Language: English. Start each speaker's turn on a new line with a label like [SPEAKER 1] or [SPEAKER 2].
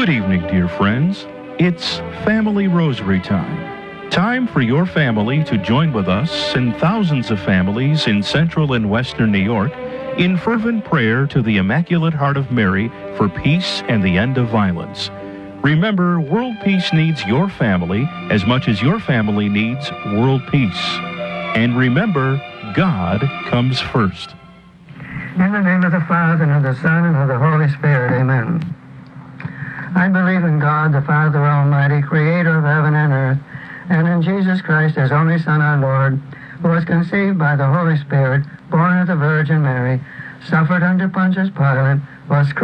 [SPEAKER 1] Good evening, dear friends. It's Family Rosary time. Time for your family to join with us and thousands of families in central and western New York in fervent prayer to the Immaculate Heart of Mary for peace and the end of violence. Remember, world peace needs your family as much as your family needs world peace. And remember, God comes first.
[SPEAKER 2] In the name of the Father, and of the Son, and of the Holy Spirit, amen. I believe in God, the Father Almighty, creator of heaven and earth, and in Jesus Christ, his only Son, our Lord, who was conceived by the Holy Spirit, born of the Virgin Mary, suffered under Pontius Pilate, was